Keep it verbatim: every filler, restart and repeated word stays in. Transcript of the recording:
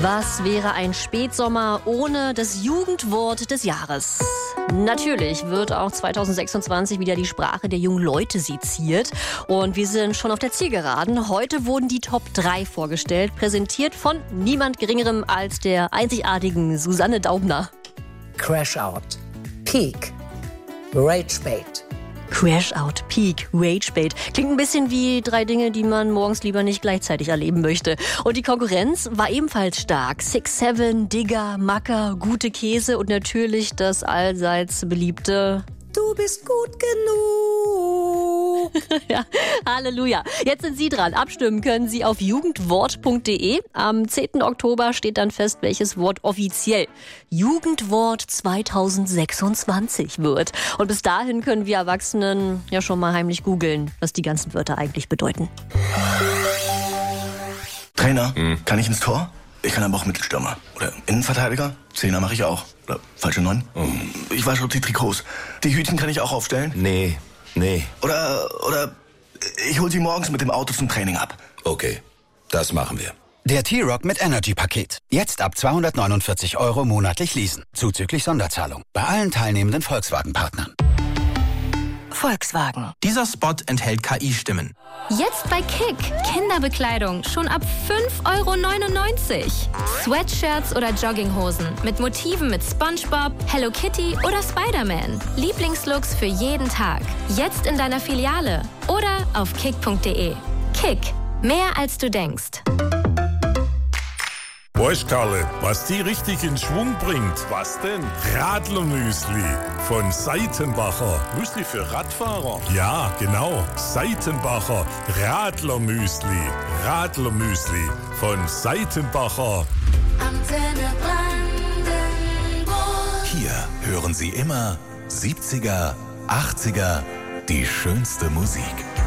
Was wäre ein Spätsommer ohne das Jugendwort des Jahres? Natürlich wird auch zwanzig sechsundzwanzig wieder die Sprache der jungen Leute seziert. Und wir sind schon auf der Zielgeraden. Heute wurden die Top drei vorgestellt, präsentiert von niemand Geringerem als der einzigartigen Susanne Daubner. Crash Out, Peak, Ragebait. Crash Out, Peak, Ragebait. Klingt ein bisschen wie drei Dinge, die man morgens lieber nicht gleichzeitig erleben möchte. Und die Konkurrenz war ebenfalls stark. Six Seven, Digger, Macker, gute Käse und natürlich das allseits beliebte Du bist gut genug. Ja, Halleluja. Jetzt sind Sie dran. Abstimmen können Sie auf jugendwort punkt de. Am zehnten Oktober steht dann fest, welches Wort offiziell Jugendwort zwanzig sechsundzwanzig wird. Und bis dahin können wir Erwachsenen ja schon mal heimlich googeln, was die ganzen Wörter eigentlich bedeuten. Trainer, hm. kann ich ins Tor? Ich kann aber auch Mittelstürmer. Oder Innenverteidiger? Zehner mache ich auch. Oder falsche Neun? Hm. Ich wasche die Trikots. Die Hütchen kann ich auch aufstellen? Nee, nee. Oder, oder ich hol sie morgens mit dem Auto zum Training ab. Okay, das machen wir. Der T-Rock mit Energy-Paket. Jetzt ab zweihundertneunundvierzig Euro monatlich leasen. Zuzüglich Sonderzahlung. Bei allen teilnehmenden Volkswagen-Partnern. Volkswagen. Dieser Spot enthält K I-Stimmen. Jetzt bei Kick. Kinderbekleidung schon ab fünf Euro neunundneunzig. Sweatshirts oder Jogginghosen mit Motiven mit SpongeBob, Hello Kitty oder Spider-Man. Lieblingslooks für jeden Tag. Jetzt in deiner Filiale oder auf kick punkt de. Kick. Mehr als du denkst. Weißt Karle, was die richtig in Schwung bringt? Was denn? Radlermüsli von Seitenbacher. Müsli für Radfahrer? Ja, genau. Seitenbacher Radlermüsli. Radlermüsli von Seitenbacher. Antenne Brandenburg. Hier hören Sie immer siebziger, achtziger, die schönste Musik.